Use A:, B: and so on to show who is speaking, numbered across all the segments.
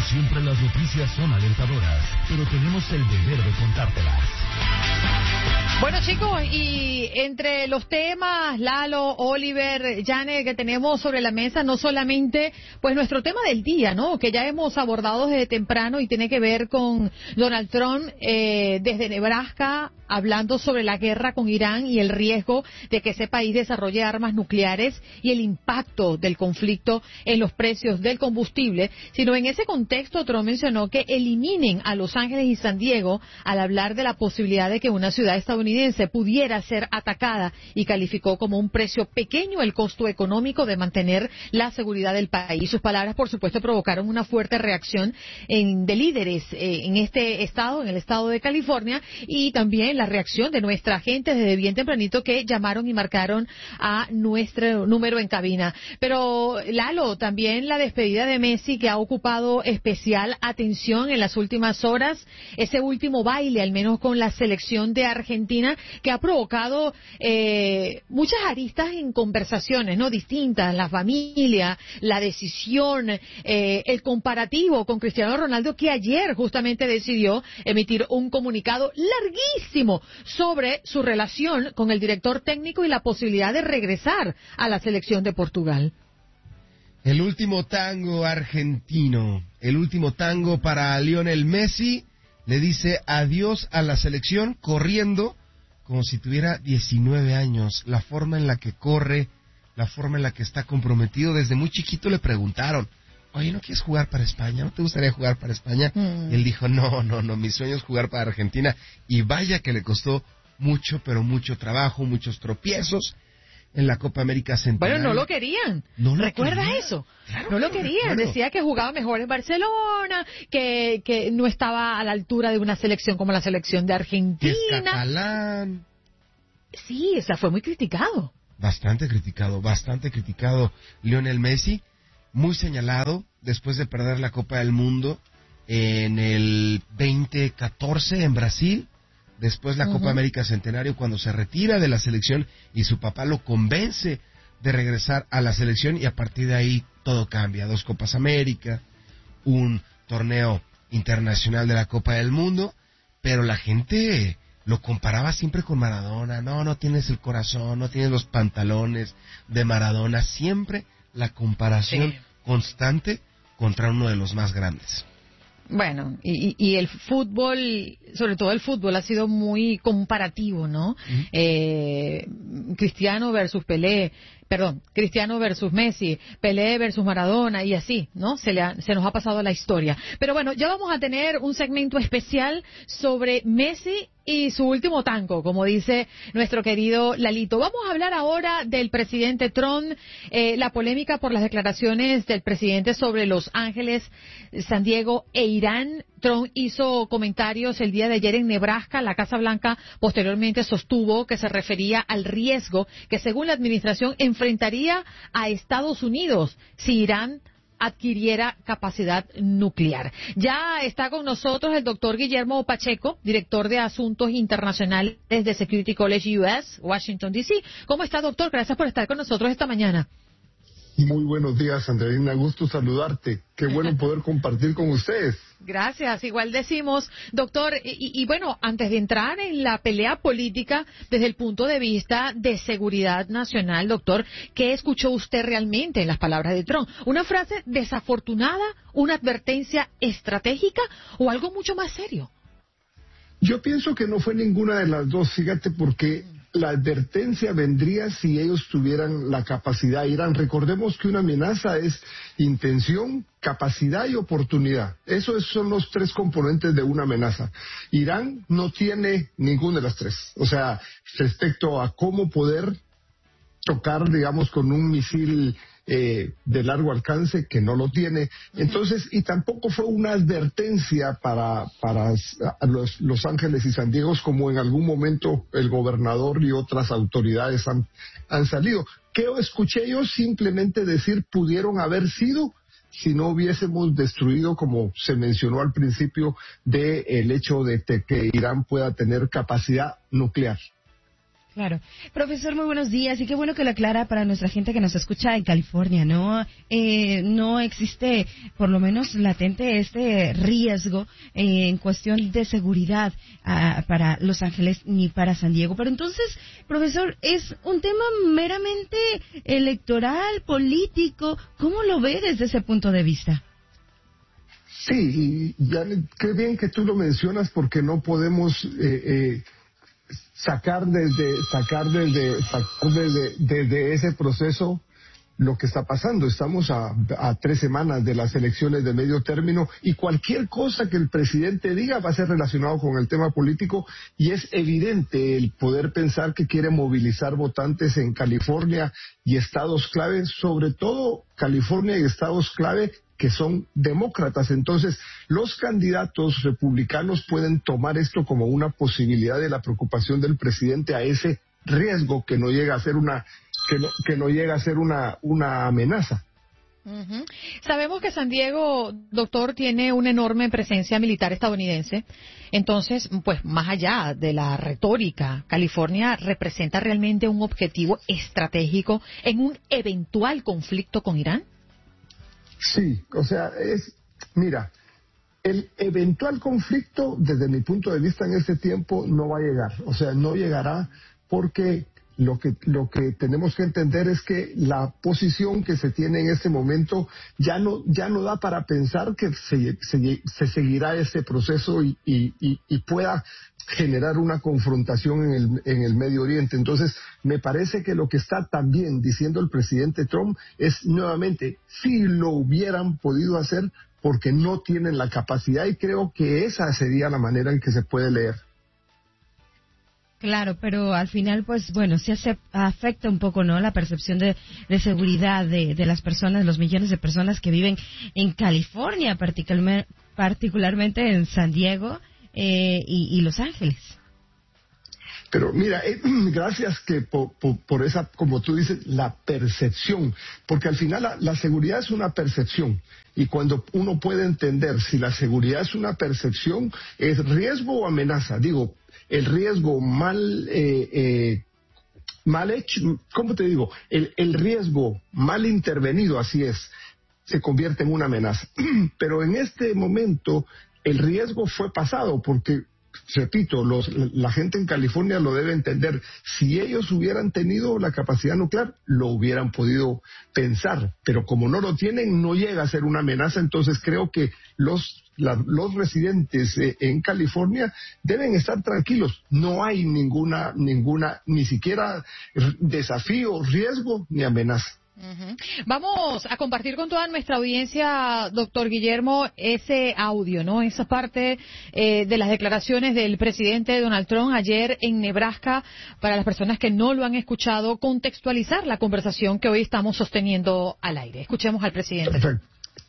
A: siempre las noticias son alentadoras, pero tenemos el deber de contártelas.
B: Bueno, chicos, y entre los temas, Lalo, Oliver, Jane, que tenemos sobre la mesa, no solamente pues nuestro tema del día, ¿no?, que ya hemos abordado desde temprano y tiene que ver con Donald Trump desde Nebraska, hablando sobre la guerra con Irán y el riesgo de que ese país desarrolle armas nucleares y el impacto del conflicto en los precios del combustible, sino en ese contexto Trump mencionó que eliminen a Los Ángeles y San Diego al hablar de la posibilidad de que una ciudad estadounidense pudiera ser atacada y calificó como un precio pequeño el costo económico de mantener la seguridad del país. Sus palabras, por supuesto, provocaron una fuerte reacción de líderes en este estado, en el estado de California, y también la reacción de nuestra gente desde bien tempranito que llamaron y marcaron a nuestro número en cabina. Pero, Lalo, también la despedida de Messi, que ha ocupado especial atención en las últimas horas, ese último baile, al menos con la selección de Argentina, que ha provocado muchas aristas en conversaciones, ¿no?, distintas, la familia, la decisión, el comparativo con Cristiano Ronaldo, que ayer justamente decidió emitir un comunicado larguísimo sobre su relación con el director técnico y la posibilidad de regresar a la selección de Portugal.
C: El último tango argentino, el último tango para Lionel Messi, le dice adiós a la selección corriendo como si tuviera 19 años. La forma en la que corre, la forma en la que está comprometido. Desde muy chiquito le preguntaron, oye, ¿no quieres jugar para España? ¿No te gustaría jugar para España? Y él dijo, no, mi sueño es jugar para Argentina. Y vaya que le costó mucho, pero mucho trabajo, muchos tropiezos en la Copa América Centenario.
B: Bueno, no lo querían. ¿Recuerdas eso?
C: Claro,
B: no lo querían.
C: Claro.
B: Decía que jugaba mejor en Barcelona, que no estaba a la altura de una selección como la selección de Argentina.
C: Que es catalán.
B: Sí, o sea, fue muy criticado.
C: Bastante criticado Lionel Messi, muy señalado después de perder la Copa del Mundo en el 2014 en Brasil. Después la Copa América Centenario, cuando se retira de la selección y su papá lo convence de regresar a la selección, y a partir de ahí todo cambia. 2 Copas América, un torneo internacional de la Copa del Mundo, pero la gente lo comparaba siempre con Maradona. No tienes el corazón, no tienes los pantalones de Maradona. Siempre la comparación constante contra uno de los más grandes.
B: Bueno, y el fútbol, sobre todo el fútbol, ha sido muy comparativo, ¿no? Cristiano versus Messi, Pelé versus Maradona, y así, ¿no? Se nos ha pasado la historia. Pero bueno, ya vamos a tener un segmento especial sobre Messi y su último tango, como dice nuestro querido Lalito. Vamos a hablar ahora del presidente Trump, la polémica por las declaraciones del presidente sobre Los Ángeles, San Diego e Irán. Trump hizo comentarios el día de ayer en Nebraska. La Casa Blanca posteriormente sostuvo que se refería al riesgo que, según la administración, enfrentaría a Estados Unidos si Irán adquiriera capacidad nuclear. Ya está con nosotros el doctor Guillermo Pacheco, director de Asuntos Internacionales de Security College US, Washington, D.C. ¿Cómo está, doctor? Gracias por estar con nosotros esta mañana.
D: Muy buenos días, Andreina. Gusto saludarte. Qué bueno poder compartir con ustedes.
B: Gracias, igual decimos, doctor, y bueno, antes de entrar en la pelea política desde el punto de vista de seguridad nacional, doctor, ¿qué escuchó usted realmente en las palabras de Trump? ¿Una frase desafortunada, una advertencia estratégica o algo mucho más serio?
D: Yo pienso que no fue ninguna de las dos, fíjate, porque la advertencia vendría si ellos tuvieran la capacidad. Irán, recordemos que una amenaza es intención, capacidad y oportunidad. Esos son los 3 componentes de una amenaza. Irán no tiene ninguna de las 3. O sea, respecto a cómo poder chocar, digamos, con un misil de largo alcance, que no lo tiene. Entonces, y tampoco fue una advertencia para Los Ángeles y San Diego, como en algún momento el gobernador y otras autoridades han salido. ¿Qué escuché yo? Simplemente decir, pudieron haber sido, si no hubiésemos destruido, como se mencionó al principio, el hecho de que Irán pueda tener capacidad nuclear.
E: Claro. Profesor, muy buenos días y qué bueno que lo aclara para nuestra gente que nos escucha en California, ¿no? No existe, por lo menos latente, este riesgo en cuestión de seguridad para Los Ángeles ni para San Diego. Pero entonces, profesor, es un tema meramente electoral, político. ¿Cómo lo ve desde ese punto de vista?
D: Sí, y ya qué bien que tú lo mencionas porque no podemos sacar desde ese proceso lo que está pasando. Estamos a 3 semanas de las elecciones de medio término y cualquier cosa que el presidente diga va a ser relacionado con el tema político y es evidente el poder pensar que quiere movilizar votantes en California y estados clave, sobre todo California y estados clave que son demócratas. Entonces, los candidatos republicanos pueden tomar esto como una posibilidad de la preocupación del presidente a ese riesgo que no llega a ser una amenaza.
B: Uh-huh. Sabemos que San Diego, doctor, tiene una enorme presencia militar estadounidense. Entonces, pues más allá de la retórica, California representa realmente un objetivo estratégico en un eventual conflicto con Irán.
D: Sí, o sea, mira, el eventual conflicto, desde mi punto de vista en este tiempo, no va a llegar. O sea, no llegará porque lo que tenemos que entender es que la posición que se tiene en este momento ya no da para pensar que se seguirá este proceso y pueda generar una confrontación en el Medio Oriente. Entonces, me parece que lo que está también diciendo el presidente Trump es nuevamente, si lo hubieran podido hacer, porque no tienen la capacidad, y creo que esa sería la manera en que se puede leer.
E: Claro, pero al final, pues bueno, sí afecta un poco, ¿no?, la percepción de seguridad de las personas, los millones de personas que viven en California, particularmente en San Diego y Los Ángeles.
D: Pero mira, gracias que por esa, como tú dices, la percepción, porque al final la seguridad es una percepción, y cuando uno puede entender si la seguridad es una percepción, es riesgo o amenaza. Digo, el riesgo mal hecho, ¿cómo te digo? El riesgo mal intervenido, así es, se convierte en una amenaza. Pero en este momento el riesgo fue pasado porque, repito, la gente en California lo debe entender. Si ellos hubieran tenido la capacidad nuclear, lo hubieran podido pensar, pero como no lo tienen, no llega a ser una amenaza. Entonces creo que los residentes en California deben estar tranquilos. No hay ninguna, ni siquiera desafío, riesgo ni amenaza.
B: Uh-huh. Vamos a compartir con toda nuestra audiencia, doctor Guillermo, ese audio, ¿no? Esa parte de las declaraciones del presidente Donald Trump ayer en Nebraska, para las personas que no lo han escuchado, contextualizar la conversación que hoy estamos sosteniendo al aire. Escuchemos al presidente.
D: Perfecto.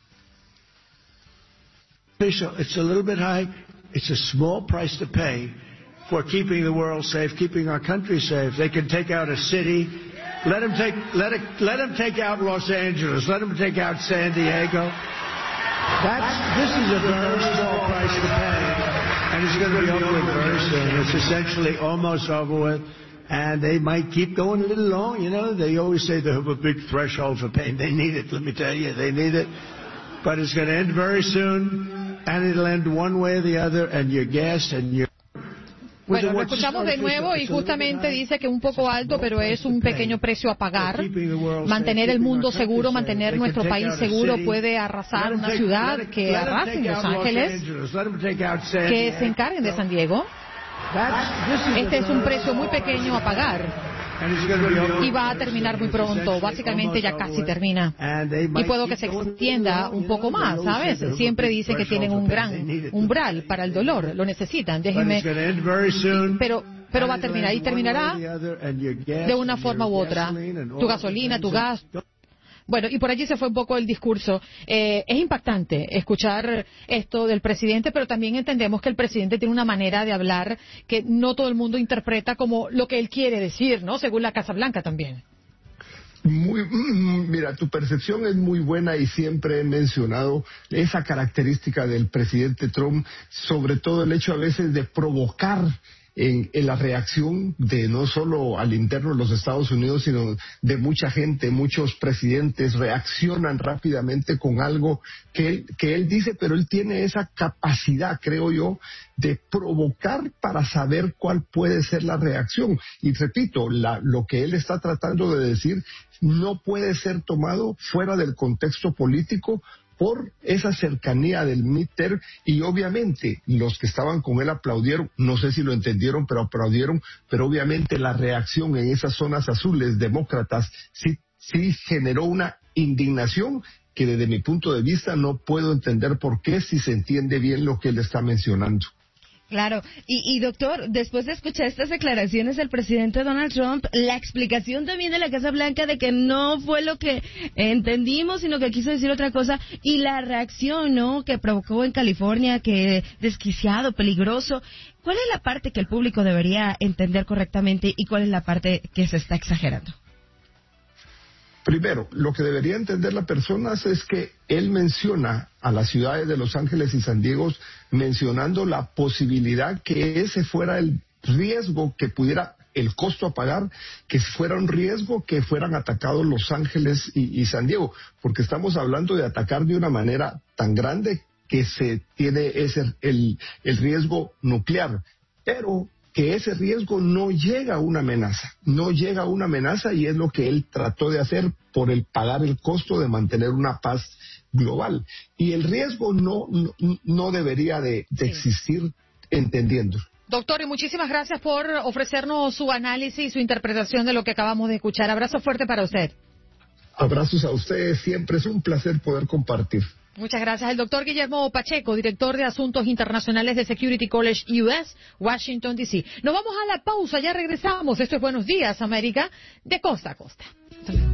F: It's a little bit high. It's a small price to pay for keeping the world safe, keeping our country safe. They can take out a city. Let them take out Los Angeles. Let them take out San Diego. This is a very small price to pay, and it's going to be over with very soon. It's essentially almost over with, and they might keep going a little long. You know, they always say they have a big threshold for pain. They need it. Let me tell you, they need it. But it's going to end very soon, and it'll end one way or the other, and your gas and your...
B: Bueno, lo escuchamos de nuevo y justamente dice que un poco alto, pero es un pequeño precio a pagar. Mantener el mundo seguro, mantener nuestro país seguro puede arrasar una ciudad, que arrasen Los Ángeles, que se encarguen de San Diego. Este es un precio muy pequeño a pagar. Y va a terminar muy pronto, básicamente ya casi termina. Y puedo que se extienda un poco más, ¿sabes? Siempre dicen que tienen un gran umbral para el dolor, lo necesitan, déjenme. Pero va a terminar y terminará de una forma u otra. Tu gasolina, tu gas. Bueno, y por allí se fue un poco el discurso. Es impactante escuchar esto del presidente, pero también entendemos que el presidente tiene una manera de hablar que no todo el mundo interpreta como lo que él quiere decir, ¿no? Según la Casa Blanca también.
D: Mira, tu percepción es muy buena y siempre he mencionado esa característica del presidente Trump, sobre todo el hecho a veces de provocar en la reacción de no solo al interno de los Estados Unidos, sino de mucha gente. Muchos presidentes reaccionan rápidamente con algo que él dice, pero él tiene esa capacidad, creo yo, de provocar para saber cuál puede ser la reacción. Y repito, lo que él está tratando de decir no puede ser tomado fuera del contexto político por esa cercanía del midterm, y obviamente los que estaban con él aplaudieron, no sé si lo entendieron, pero aplaudieron, pero obviamente la reacción en esas zonas azules demócratas sí generó una indignación que desde mi punto de vista no puedo entender por qué, si se entiende bien lo que él está mencionando.
E: Claro, y doctor, después de escuchar estas declaraciones del presidente Donald Trump, la explicación también de la Casa Blanca de que no fue lo que entendimos, sino que quiso decir otra cosa, y la reacción, ¿no?, que provocó en California, que desquiciado, peligroso. ¿Cuál es la parte que el público debería entender correctamente y cuál es la parte que se está exagerando?
D: Primero, lo que debería entender las personas es que él menciona a las ciudades de Los Ángeles y San Diego, mencionando la posibilidad que ese fuera el riesgo que pudiera, el costo a pagar, que fuera un riesgo que fueran atacados Los Ángeles y San Diego, porque estamos hablando de atacar de una manera tan grande que se tiene el riesgo nuclear, pero que ese riesgo no llega a una amenaza, y es lo que él trató de hacer por el pagar el costo de mantener una paz global. Y el riesgo no debería de existir, entendiendo.
B: Doctor, y muchísimas gracias por ofrecernos su análisis y su interpretación de lo que acabamos de escuchar. Abrazo fuerte para usted.
D: Abrazos a ustedes, siempre es un placer poder compartir.
B: Muchas gracias. El doctor Guillermo Pacheco, director de Asuntos Internacionales de Security College US, Washington, D.C. Nos vamos a la pausa, ya regresamos. Esto es Buenos Días, América, de costa a costa.